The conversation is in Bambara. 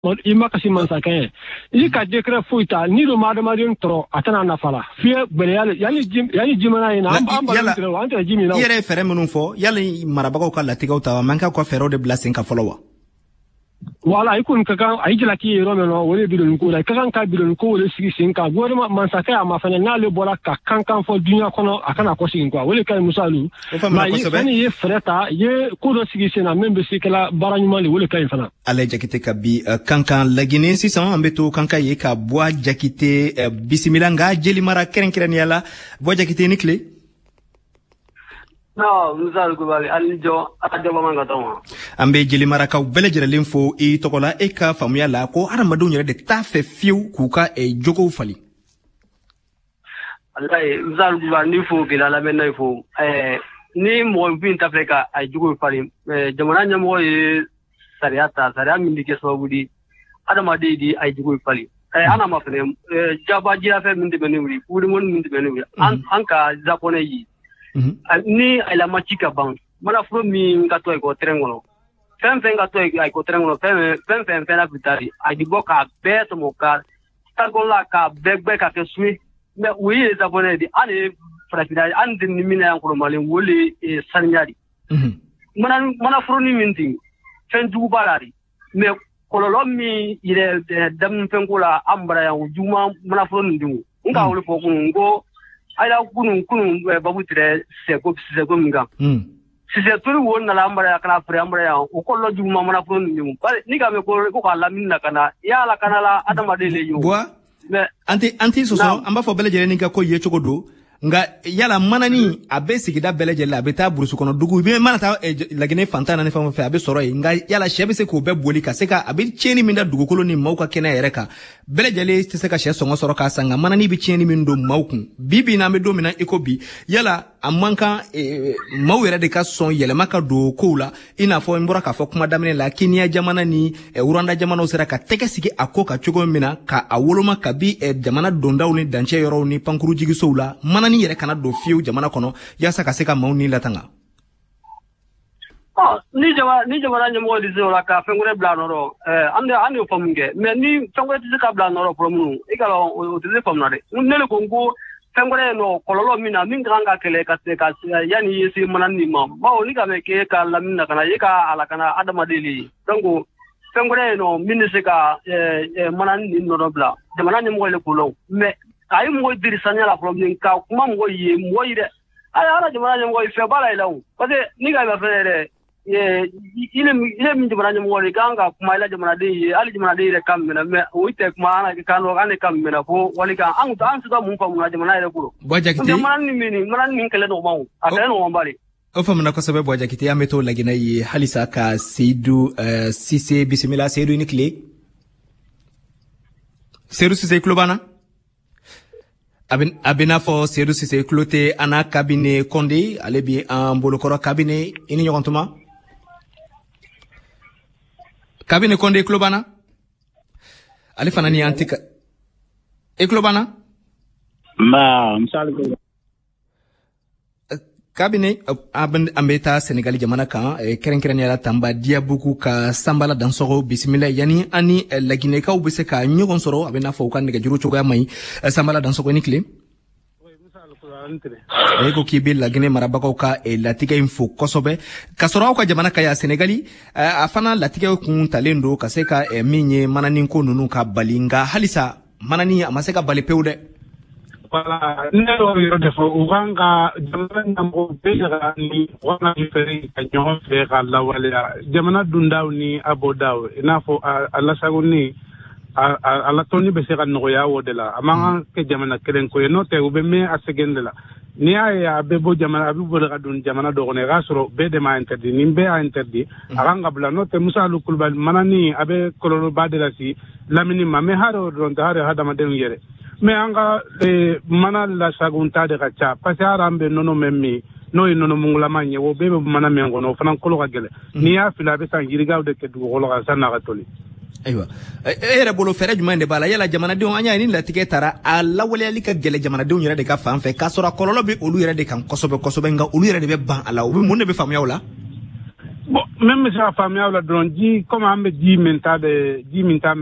ima kasi mansakɛ i ka décret foyi ta ni do madamaden tɔrɔ a tɛna nafa la fiye bɛlɛya yani jimana in na an tɛ jimina yɛrɛ fɛrɛ minnu fɔ yali marabagaw ka latigɛw ta man ka fɛrɛw de bila sen ka fɔlɔ wa wala i kun ka kan a jila k'i yɔrɔ min na o de bidon ko la ka kan ka bidon ko de sigi sen ka gouvernement mansakɛ a ma fana n'ale bɔra ka kan fɔ dunya kɔnɔ a kana kɔ sigi quoi o de ka ɲi musalu mais ye fɛrɛ ta ye ko dɔ sigi sen na min bɛ se kɛla baara ɲuman de o de ka ɲi fana ale jakite ka bi kankan lagine sisan an bɛ to kankan ye ka bɔ jakite bisimila nga jeli mara kɛrɛnkɛrɛnnenya la bɔ jakite ni tile no Musa Kulubali alijo adaba man gato an bɛ jeli marakaw bɛɛ lajɛlen fo i tɔgɔ la e ka faamuya la ko adamadenw yɛrɛ de t'a fɛ fiyewu k'u ka jogow fali Allahi Musa Kulubali ni fo kila lamɛnna fo ni mɔgɔ bin ta fɛ ka a jogow fali jamana ɲɛmɔgɔ ye sariya min di kɛ sababu di adamaden di a jogow fali ana ma fɛnɛ jaba jirafɛ min tɛmɛ ne wuli wudimoni min tɛmɛ ne wuli an ka japonais yi ni alama ci ka ban mana furo min ka to ko tren kɔnɔ fɛn ka to ko tren kɔnɔ fɛn la bitari a di bɔ ka bɛɛ tɔmɔ ka tagola ka bɛɛ ka kɛ suye mais o ye japonais di ani farafina an de ni mina yankoro malen wole sanyari mana furo ni min tin fɛn jugu b'a la di mais kɔlɔlɔ min yɛrɛ daminɛ ko la an bara yan juma mana furo nin dun n ka wele fɔ kun ko ayla kunun babu tire seko min kan sise turi wo nala ambara kana fure ambara ya o kollo juma mana fo ni ga me ko ka lamina kana ya la kana la adama de le yo anti soso amba fo bele jere ni ka ko ye cogo do nga yala manani abe sigida bele jere abe ta burusu kono dugu be mana ta lagine fantana ne fam fe abe soro yi nga yala shebe se ko be boli ka se ka abe cheni minda dugu kolo ni mauka kena yere ka bele jele se ka she songo soro ka sanga manani bi cheni min do maukun bibi na me do mina ekobi yala amanka mau yere de ka son yele maka do ko la ina fo mbora ka fo kuma damene la Kenya jamana ni uranda jamana osera ka teke sigi akoka chogo mina ka awoloma ka bi jamana dondaw ni danche yoro ni pankuru jigi soula manani yere kana do fiu jamana kono yasa ka se ka mauni latanga ni jamana nyamo di zola ka fengure bla noro ande famunge mais ni fengure ti ka bla noro promu ikalo o ti famnade nele kongo fengure no kololo mina min granga kele ka se ka yani yesi manani ma bawo ni ka me ke ka lamina kana ye ka ala kana adama deli donc fengure no min se ka manani no bla jamana nyamo le kolo mais ay mo diri sanya la problem ka kuma mo yire ala jamana nyamo fe bala ilaw parce que ni ga ba fere ile min jamana nyamo le kanga kuma ila jamana de ali jamana de kam mena me o ite kuma ana kanu ane kam mena ko wali ka an su da mun fa mun jamana ile ko bojakiti jamana ni kele no mawu akale no mbali o famna ko sabe bojakiti ya meto lagina yi halisa ka Seydou Cissé bismillah Seydou ni clé Seydou Cissé klobana abina fo Seydou Cissé cloté ana cabinet Condé ale bi en bolokoro cabinet ini nyokontuma cabinet Condé klobana ale fanani antika e klobana ma misal cabinet ambeta Senegal jamana kan kerenkerenya la tamba diabuku ka sambala dansogo bismillah yani ani lagine ka ubese ka nyogon soro abena fo kan nega juru choga mai sambala dansogo ni kle eko kibe lagine marabako ka latika info kosobe kasoro ka jamana ka ya Senegali afana latika kun talendo kaseka minye manani ko nunu ka balinga halisa manani amaseka balipeude wala nero yo defo uganga jamana mo bega ni wana diferi kanyo fe kala wala jamana dundaw ni abodaw inafo ala saguni ala toni be se kan no ya wodela amanga ke jamana kelen ko no te ube me asegendela ni ya bebo jamana abibo daga dun jamana do ne gasro be de ma interdit ni be a interdit aranga bla no te Musa Kulubali manani abe kololo badela si lamini ma me haro don haro hada ma den yere me anga mana la sagunta de kacha pasara ambe nono memmi no inono mungula manye wo bebe mana mengo no fanan kolo gele ni ya fila be san yirigaw de ke du golo ga sanna gatoli aywa era bolo fere juma de bala yala jamana de anya ni latige tara alla wala lika gele jamana de yere de ka fanfe ka sora kololo be olu yere de kan kosobe nga olu yere de be ban ala obi munne be famu yawla même sa famille la dron ji comme ambe ji minta